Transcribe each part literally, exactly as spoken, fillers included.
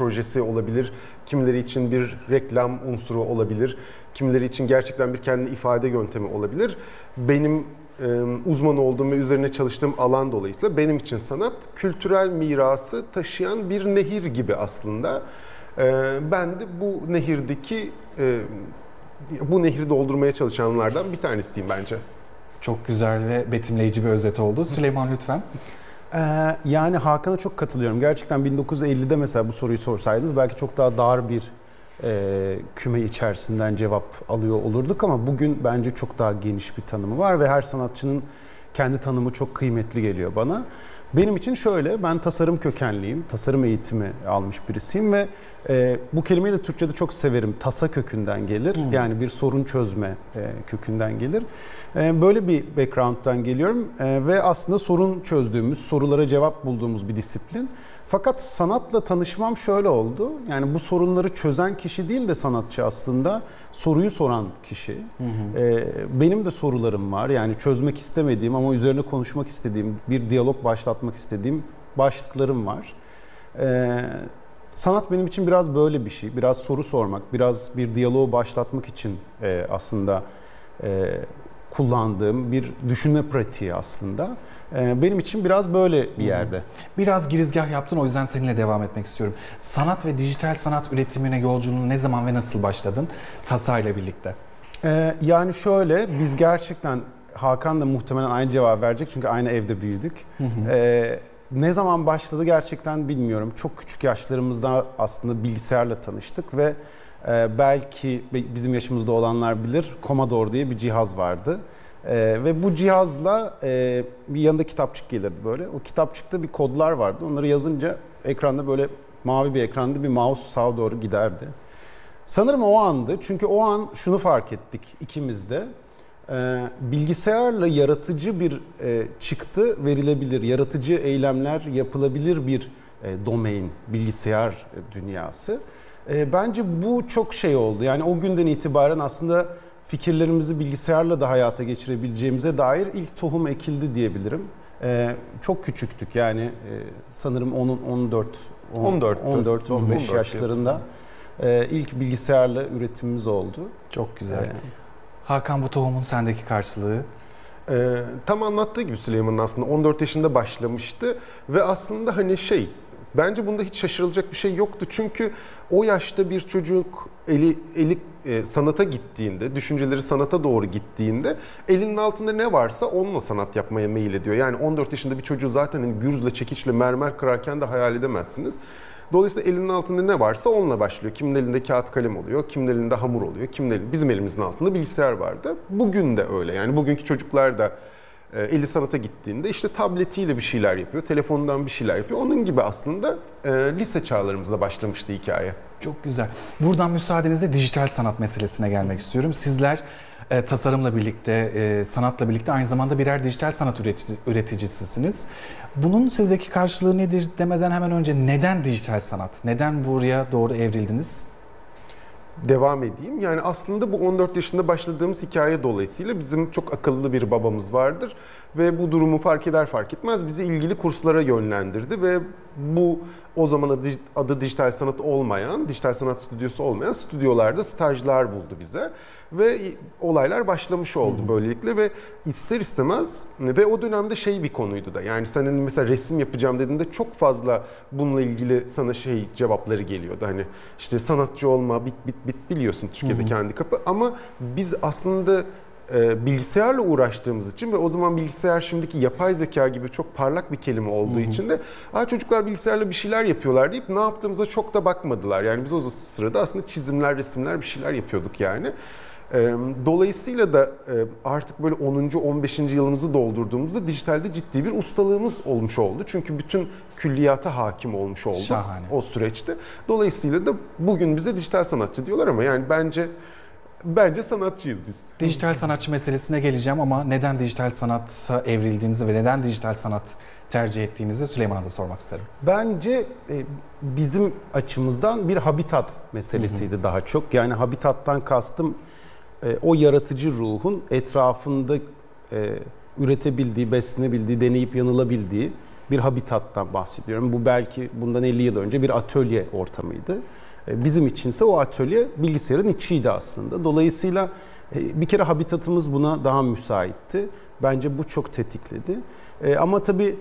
projesi olabilir, kimileri için bir reklam unsuru olabilir, kimileri için gerçekten bir kendi ifade yöntemi olabilir. Benim e, uzman olduğum ve üzerine çalıştığım alan dolayısıyla benim için sanat kültürel mirası taşıyan bir nehir gibi aslında. E, ben de bu nehirdeki e, bu nehri doldurmaya çalışanlardan bir tanesiyim bence. Çok güzel ve betimleyici bir özet oldu. Süleyman lütfen. Ee, yani Hakan'a çok katılıyorum. Gerçekten bin dokuz yüz ellide mesela bu soruyu sorsaydınız belki çok daha dar bir e, küme içerisinden cevap alıyor olurduk ama bugün bence çok daha geniş bir tanımı var ve her sanatçının kendi tanımı çok kıymetli geliyor bana. Benim için şöyle, ben tasarım kökenliyim, tasarım eğitimi almış birisiyim ve e, bu kelimeyi de Türkçe'de çok severim. Tasa kökünden gelir, hmm. yani bir sorun çözme e, kökünden gelir. E, böyle bir background'dan geliyorum e, ve aslında sorun çözdüğümüz, sorulara cevap bulduğumuz bir disiplin. Fakat sanatla tanışmam şöyle oldu, yani bu sorunları çözen kişi değil de sanatçı aslında, soruyu soran kişi. Hı hı. E, benim de sorularım var, yani çözmek istemediğim ama üzerine konuşmak istediğim, bir diyalog başlatmak istediğim başlıklarım var. E, sanat benim için biraz böyle bir şey, biraz soru sormak, biraz bir diyaloğu başlatmak için e, aslında e, kullandığım bir düşünme pratiği aslında. Benim için biraz böyle bir yerde. Biraz girizgah yaptın, o yüzden seninle devam etmek istiyorum. Sanat ve dijital sanat üretimine yolculuğun ne zaman ve nasıl başladın tasayla birlikte? Ee, yani şöyle, biz gerçekten, Hakan da muhtemelen aynı cevap verecek çünkü aynı evde büyüdük. Hı hı. Ee, ne zaman başladı gerçekten bilmiyorum. Çok küçük yaşlarımızda aslında bilgisayarla tanıştık ve e, belki bizim yaşımızda olanlar bilir, Commodore diye bir cihaz vardı. Ee, ve bu cihazla e, bir yanında kitapçık gelirdi böyle. O kitapçıkta bir kodlar vardı. Onları yazınca ekranda böyle mavi bir ekranda bir mouse sağa doğru giderdi. Sanırım o andı. Çünkü o an şunu fark ettik ikimiz de. Ee, bilgisayarla yaratıcı bir e, çıktı verilebilir, yaratıcı eylemler yapılabilir bir e, domain, bilgisayar dünyası. E, bence bu çok şey oldu. Yani o günden itibaren aslında fikirlerimizi bilgisayarla da hayata geçirebileceğimize dair ilk tohum ekildi diyebilirim. Ee, çok küçüktük yani e, sanırım on dört on beş yaşlarında e, ilk bilgisayarla üretimimiz oldu. Çok güzel. Ee, Hakan, bu tohumun sendeki karşılığı? E, tam anlattığı gibi Süleyman'ın aslında on dört yaşında başlamıştı ve aslında hani şey, bence bunda hiç şaşırılacak bir şey yoktu. Çünkü o yaşta bir çocuk eli eli e, sanata gittiğinde, düşünceleri sanata doğru gittiğinde elinin altında ne varsa onunla sanat yapmaya meyil ediyor. Yani on dört yaşında bir çocuğu zaten hani gürzle, çekiçle, mermer kırarken de hayal edemezsiniz. Dolayısıyla elinin altında ne varsa onunla başlıyor. Kimin elinde kağıt kalem oluyor, kimin elinde hamur oluyor, kimin elinde, bizim elimizin altında bilgisayar vardı. Bugün de öyle. Yani bugünkü çocuklar da eli sanata gittiğinde işte tabletiyle bir şeyler yapıyor, telefonundan bir şeyler yapıyor. Onun gibi aslında e, lise çağlarımızda başlamıştı hikaye. Çok güzel. Buradan müsaadenizle dijital sanat meselesine gelmek istiyorum. Sizler e, tasarımla birlikte, e, sanatla birlikte aynı zamanda birer dijital sanat üretici, üreticisisiniz. Bunun sizdeki karşılığı nedir demeden hemen önce neden dijital sanat? Neden buraya doğru evrildiniz? Devam edeyim. Yani aslında bu on dört yaşında başladığımız hikaye dolayısıyla bizim çok akıllı bir babamız vardır ve bu durumu fark eder fark etmez bizi ilgili kurslara yönlendirdi ve bu o zaman adı, adı dijital sanat olmayan, dijital sanat stüdyosu olmayan stüdyolarda stajlar buldu bize ve olaylar başlamış oldu hmm. böylelikle ve ister istemez ve o dönemde şey bir konuydu da, yani senin mesela resim yapacağım dediğinde çok fazla bununla ilgili sana şey cevapları geliyordu, hani işte sanatçı olma, bit bit bit biliyorsun Türkiye'de hmm. handikapı, ama biz aslında e, bilgisayarla uğraştığımız için ve o zaman bilgisayar şimdiki yapay zeka gibi çok parlak bir kelime olduğu hmm. için de Aa, çocuklar bilgisayarla bir şeyler yapıyorlar deyip ne yaptığımıza çok da bakmadılar. Yani biz o sırada aslında çizimler, resimler bir şeyler yapıyorduk yani. Dolayısıyla da artık böyle onuncu on beşinci yılımızı doldurduğumuzda dijitalde ciddi bir ustalığımız olmuş oldu. Çünkü bütün külliyata hakim olmuş olduk Şahane. o süreçte. Dolayısıyla da bugün bize dijital sanatçı diyorlar ama yani bence bence sanatçıyız biz. Dijital sanatçı meselesine geleceğim ama neden dijital sanata evrildiğinizi ve neden dijital sanat tercih ettiğinizi Süleyman'a da sormak isterim. Bence bizim açımızdan bir habitat meselesiydi hı hı. daha çok. Yani habitattan kastım o yaratıcı ruhun etrafında e, üretebildiği, beslenebildiği, deneyip yanılabildiği bir habitattan bahsediyorum. Bu belki bundan elli yıl önce bir atölye ortamıydı. Bizim içinse o atölye bilgisayarın içiydi aslında. Dolayısıyla bir kere habitatımız buna daha müsaitti. Bence bu çok tetikledi. Ama tabii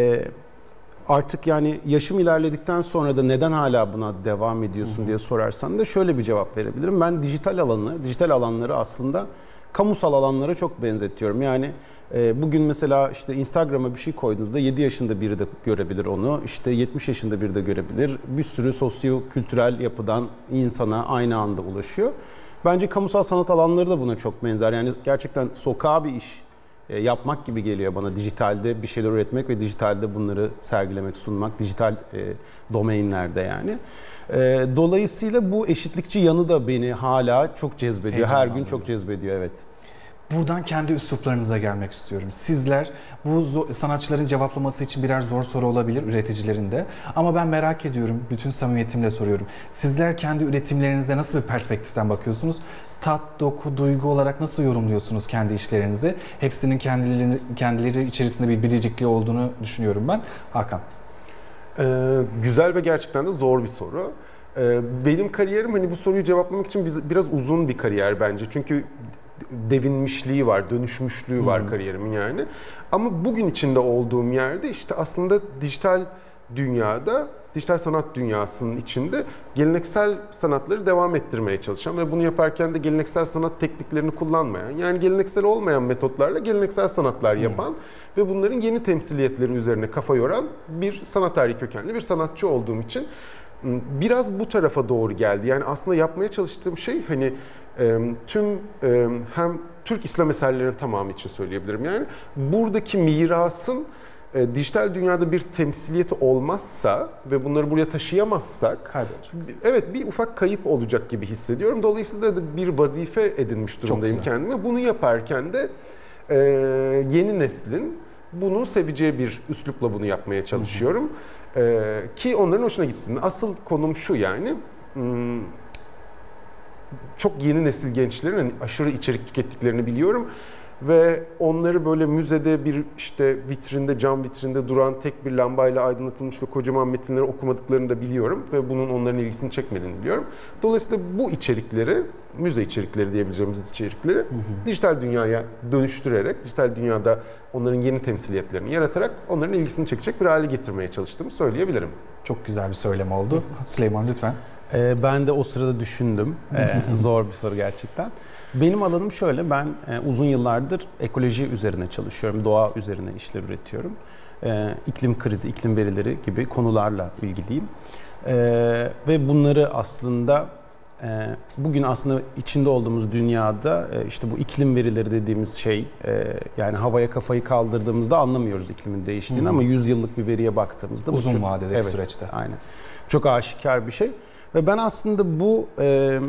artık yani yaşım ilerledikten sonra da neden hala buna devam ediyorsun hı hı. diye sorarsan da şöyle bir cevap verebilirim. Ben dijital alanı, dijital alanları aslında kamusal alanlara çok benzetiyorum. Yani e, bugün mesela işte Instagram'a bir şey koyduğunuzda yedi yaşında biri de görebilir onu. İşte yetmiş yaşında biri de görebilir. Bir sürü sosyo-kültürel yapıdan insana aynı anda ulaşıyor. Bence kamusal sanat alanları da buna çok benzer. Yani gerçekten sokağa bir iş e, yapmak gibi geliyor bana. Dijitalde bir şeyler üretmek ve dijitalde bunları sergilemek, sunmak. Dijital e, domainlerde yani. E, dolayısıyla bu eşitlikçi yanı da beni hala çok cezbediyor. Her gün çok cezbediyor, evet. Buradan kendi üsluplarınıza gelmek istiyorum. Sizler bu zor, sanatçıların cevaplaması için birer zor soru olabilir üreticilerin de. Ama ben merak ediyorum, bütün samimiyetimle soruyorum. Sizler kendi üretimlerinize nasıl bir perspektiften bakıyorsunuz? Tat, doku, duygu olarak nasıl yorumluyorsunuz kendi işlerinizi? Hepsinin kendileri, kendileri içerisinde bir biricikliği olduğunu düşünüyorum ben. Hakan. Ee, güzel ve gerçekten de zor bir soru. Ee, benim kariyerim hani bu soruyu cevaplamak için biraz uzun bir kariyer bence. Çünkü devinmişliği var, dönüşmüşlüğü var hmm. kariyerimin yani. Ama bugün içinde olduğum yerde işte aslında dijital dünyada, dijital sanat dünyasının içinde geleneksel sanatları devam ettirmeye çalışan ve bunu yaparken de geleneksel sanat tekniklerini kullanmayan, yani geleneksel olmayan metotlarla geleneksel sanatlar yapan hmm. ve bunların yeni temsiliyetleri üzerine kafa yoran bir sanat tarihi kökenli bir sanatçı olduğum için biraz bu tarafa doğru geldi. Yani aslında yapmaya çalıştığım şey hani tüm hem Türk İslam eserlerinin tamamı için söyleyebilirim. Yani buradaki mirasın dijital dünyada bir temsiliyeti olmazsa ve bunları buraya taşıyamazsak kaybolacak. Evet, bir ufak kayıp olacak gibi hissediyorum. Dolayısıyla da bir vazife edinmiş durumdayım kendime. Bunu yaparken de yeni neslin bunu seveceği bir üslupla bunu yapmaya çalışıyorum. Hı hı. Ee, ki onların hoşuna gitsin. Asıl konum şu yani, hmm, çok yeni nesil gençlerin hani aşırı içerik tükettiklerini biliyorum. Ve onları böyle müzede bir işte vitrinde, cam vitrinde duran tek bir lambayla aydınlatılmış ve kocaman metinleri okumadıklarını da biliyorum. Ve bunun onların ilgisini çekmediğini biliyorum. Dolayısıyla bu içerikleri, müze içerikleri diyebileceğimiz içerikleri hı hı. dijital dünyaya dönüştürerek, dijital dünyada onların yeni temsiliyetlerini yaratarak onların ilgisini çekecek bir hale getirmeye çalıştığımı söyleyebilirim. Çok güzel bir söylem oldu. Süleyman lütfen. Ee, ben de o sırada düşündüm. Ee, zor bir soru gerçekten. Benim alanım şöyle, ben e, uzun yıllardır ekoloji üzerine çalışıyorum, doğa üzerine işler üretiyorum. E, iklim krizi, iklim verileri gibi konularla ilgiliyim. E, ve bunları aslında e, bugün aslında içinde olduğumuz dünyada e, işte bu iklim verileri dediğimiz şey, e, yani havaya kafayı kaldırdığımızda anlamıyoruz iklimin değiştiğini hmm. ama yüz yıllık bir veriye baktığımızda uzun bu çok, vadedeki evet, süreçte. Aynen. Çok aşikar bir şey. Ve ben aslında bu e,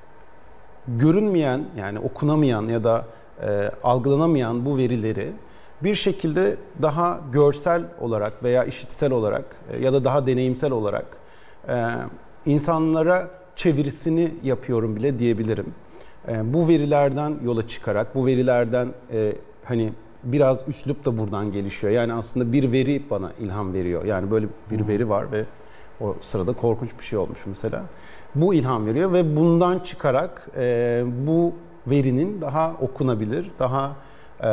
görünmeyen, yani okunamayan ya da e, algılanamayan bu verileri bir şekilde daha görsel olarak veya işitsel olarak e, ya da daha deneyimsel olarak e, insanlara çevirisini yapıyorum bile diyebilirim. E, bu verilerden yola çıkarak, bu verilerden e, hani biraz üslup da buradan gelişiyor. Yani aslında bir veri bana ilham veriyor. Yani böyle bir hmm. veri var ve o sırada korkunç bir şey olmuş mesela. Bu ilham veriyor ve bundan çıkarak e, bu verinin daha okunabilir, daha e,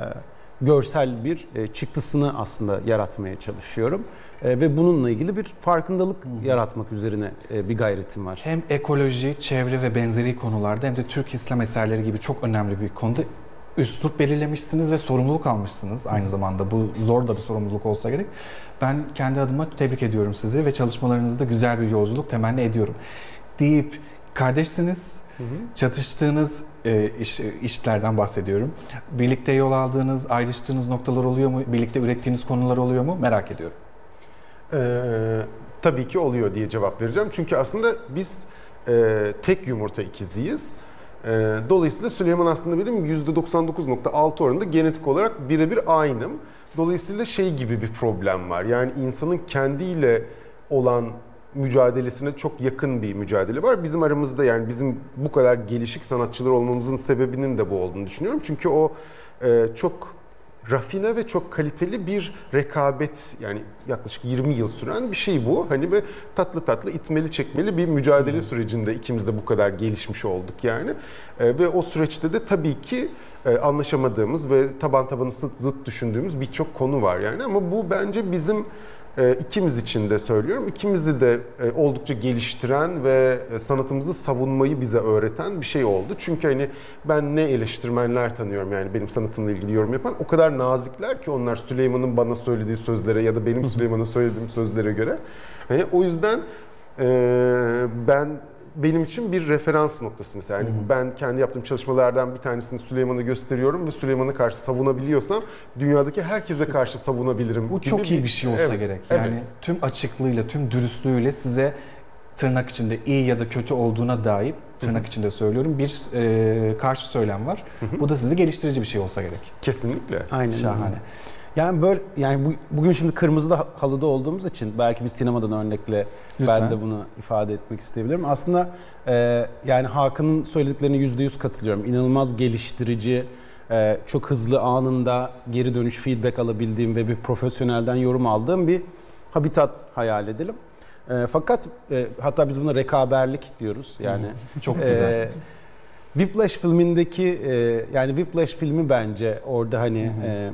görsel bir e, çıktısını aslında yaratmaya çalışıyorum. E, ve bununla ilgili bir farkındalık Hı-hı. yaratmak üzerine e, bir gayretim var. Hem ekoloji, çevre ve benzeri konularda hem de Türk İslam eserleri gibi çok önemli bir konuda üslup belirlemişsiniz ve sorumluluk almışsınız aynı zamanda. Bu zor da bir sorumluluk olsa gerek. Ben kendi adıma tebrik ediyorum sizi ve çalışmalarınızda güzel bir yolculuk temenni ediyorum. Deyip kardeşsiniz, hı hı. çatıştığınız e, iş, işlerden bahsediyorum. Birlikte yol aldığınız, ayrıştığınız noktalar oluyor mu? Birlikte ürettiğiniz konular oluyor mu? Merak ediyorum. Ee, tabii ki oluyor diye cevap vereceğim. Çünkü aslında biz e, tek yumurta ikiziyiz. Dolayısıyla Süleyman aslında benim yüzde doksan dokuz nokta altı oranında genetik olarak birebir aynım. Dolayısıyla şey gibi bir problem var. Yani insanın kendiyle olan mücadelesine çok yakın bir mücadele var. Bizim aramızda, yani bizim bu kadar gelişik sanatçılar olmamızın sebebinin de bu olduğunu düşünüyorum. Çünkü o çok rafine ve çok kaliteli bir rekabet, yani yaklaşık yirmi yıl süren bir şey bu. Hani ve tatlı tatlı itmeli çekmeli bir mücadele sürecinde ikimiz de bu kadar gelişmiş olduk yani. E, ve o süreçte de tabii ki e, anlaşamadığımız ve taban tabana zıt, zıt düşündüğümüz birçok konu var yani. Ama bu bence bizim e, ikimiz için de söylüyorum, ikimizi de e, oldukça geliştiren ve e, sanatımızı savunmayı bize öğreten bir şey oldu. Çünkü hani ben ne eleştirmenler tanıyorum yani benim sanatımla ilgili yorum yapan, o kadar nazikler ki onlar Süleyman'ın bana söylediği sözlere ya da benim Süleyman'a söylediğim sözlere göre. Hani o yüzden e, ben benim için bir referans noktası mesela. Yani ben kendi yaptığım çalışmalardan bir tanesini Süleyman'a gösteriyorum ve Süleyman'a karşı savunabiliyorsam dünyadaki herkese karşı savunabilirim. Bu gibi çok iyi bir şey olsa evet, gerek. Yani evet. tüm açıklığıyla, tüm dürüstlüğüyle size tırnak içinde iyi ya da kötü olduğuna dair, tırnak içinde söylüyorum, bir e, karşı söylem var. Bu da sizi geliştirici bir şey olsa gerek. Kesinlikle. Aynen. Şahane. Yani böyle, yani bu, bugün şimdi kırmızıda halıda olduğumuz için belki bir sinemadan örnekle Lütfen. ben de bunu ifade etmek isteyebilirim. Aslında e, yani Hakan'ın söylediklerine yüzde yüz katılıyorum. İnanılmaz geliştirici, e, çok hızlı anında geri dönüş, feedback alabildiğim ve bir profesyonelden yorum aldığım bir habitat hayal edelim. E, fakat e, hatta biz buna rekaberlik diyoruz. Yani Çok güzel. e, Whiplash filmindeki e, yani Whiplash filmi bence orada hani e,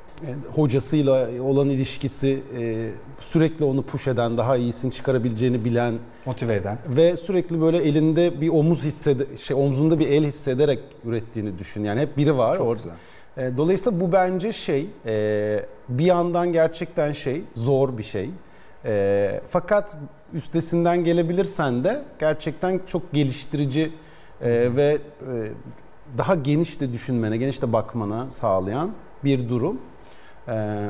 hocasıyla olan ilişkisi, e, sürekli onu push eden, daha iyisini çıkarabileceğini bilen Motive eden. ve sürekli böyle elinde bir omuz hissede, şey omzunda bir el hissederek ürettiğini düşün. Yani hep biri var Çok orada. güzel. E, dolayısıyla bu bence şey, e, bir yandan gerçekten şey, zor bir şey. E, fakat üstesinden gelebilirsen de gerçekten çok geliştirici e, ve e, daha geniş de düşünmene, geniş de bakmana sağlayan bir durum. Ee,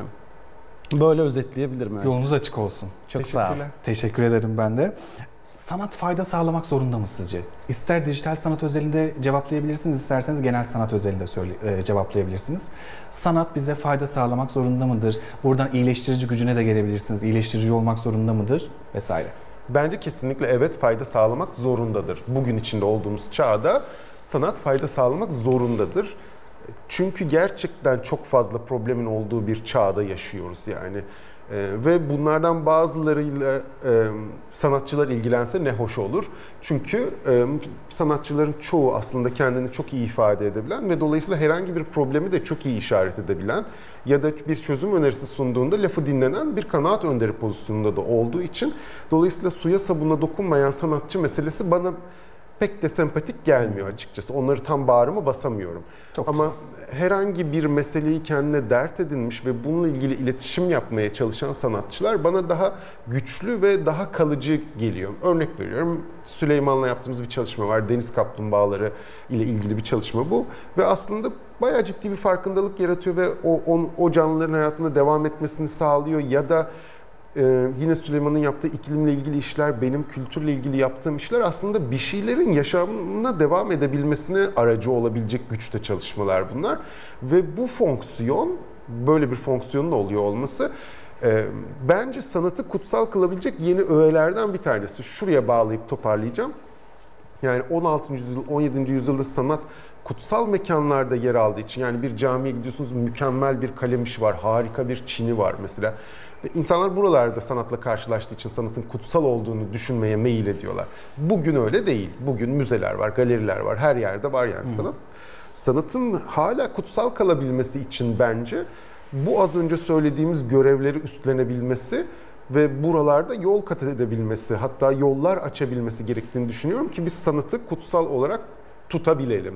böyle özetleyebilirim. Evet. Yolunuz açık olsun. Çok sağ ol. Teşekkür ederim ben de. Sanat fayda sağlamak zorunda mı sizce? İster dijital sanat özelinde cevaplayabilirsiniz, isterseniz genel sanat özelinde söyle, e, cevaplayabilirsiniz. Sanat bize fayda sağlamak zorunda mıdır? Buradan iyileştirici gücüne de gelebilirsiniz. İyileştirici olmak zorunda mıdır? Vesaire. Bence kesinlikle evet, fayda sağlamak zorundadır. Bugün içinde olduğumuz çağda sanat fayda sağlamak zorundadır. Çünkü gerçekten çok fazla problemin olduğu bir çağda yaşıyoruz yani. Ee, ve bunlardan bazılarıyla e, sanatçılar ilgilense ne hoş olur. Çünkü e, sanatçıların çoğu aslında kendini çok iyi ifade edebilen ve dolayısıyla herhangi bir problemi de çok iyi işaret edebilen ya da bir çözüm önerisi sunduğunda lafı dinlenen bir kanaat önderi pozisyonunda da olduğu için dolayısıyla suya sabuna dokunmayan sanatçı meselesi bana pek de sempatik gelmiyor açıkçası. Onları tam bağrıma basamıyorum. Çok Ama herhangi bir meseleyi kendine dert edinmiş ve bununla ilgili iletişim yapmaya çalışan sanatçılar bana daha güçlü ve daha kalıcı geliyor. Örnek veriyorum, Süleyman'la yaptığımız bir çalışma var. Deniz kaplumbağaları ile ilgili bir çalışma bu. Ve aslında bayağı ciddi bir farkındalık yaratıyor ve o, o, o canlıların hayatında devam etmesini sağlıyor. Ya da Ee, yine Süleyman'ın yaptığı iklimle ilgili işler, benim kültürle ilgili yaptığım işler aslında bir şeylerin yaşamına devam edebilmesine aracı olabilecek güçte çalışmalar bunlar. Ve bu fonksiyon, böyle bir fonksiyonun oluyor olması e, bence sanatı kutsal kılabilecek yeni öğelerden bir tanesi. Şuraya bağlayıp toparlayacağım. Yani on altıncı yüzyıl, on yedinci yüzyılda sanat kutsal mekanlarda yer aldığı için, yani bir camiye gidiyorsunuz, mükemmel bir kalemişi var, harika bir çini var mesela. Ve insanlar buralarda sanatla karşılaştığı için sanatın kutsal olduğunu düşünmeye meyil ediyorlar. Bugün öyle değil. Bugün müzeler var, galeriler var, her yerde var yani sanat. Sanatın hala kutsal kalabilmesi için bence bu az önce söylediğimiz görevleri üstlenebilmesi ve buralarda yol kat edebilmesi, hatta yollar açabilmesi gerektiğini düşünüyorum ki biz sanatı kutsal olarak tutabilelim.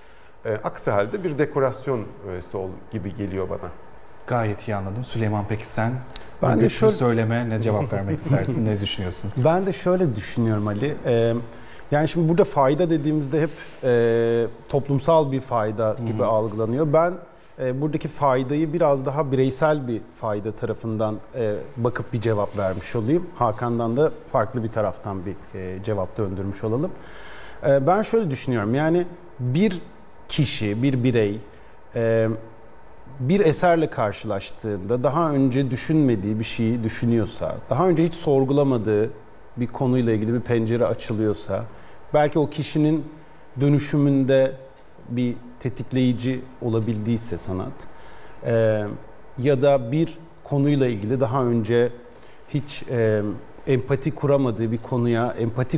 E, aksi halde bir dekorasyon öğesi gibi geliyor bana. Gayet iyi anladım. Süleyman, peki sen Ben bu de güçlü şöyle- söyleme ne cevap vermek istersin, ne düşünüyorsun? Ben de şöyle düşünüyorum Ali. Ee, yani şimdi burada fayda dediğimizde hep e, toplumsal bir fayda gibi algılanıyor. Ben e, buradaki faydayı biraz daha bireysel bir fayda tarafından e, bakıp bir cevap vermiş olayım. Hakan'dan da farklı bir taraftan bir e, cevap döndürmüş olalım. E, ben şöyle düşünüyorum. Yani bir kişi, bir birey e, bir eserle karşılaştığında daha önce düşünmediği bir şeyi düşünüyorsa, daha önce hiç sorgulamadığı bir konuyla ilgili bir pencere açılıyorsa, belki o kişinin dönüşümünde bir tetikleyici olabildiyse sanat, Ee, ya da bir konuyla ilgili daha önce hiç e, empati kuramadığı bir konuya empati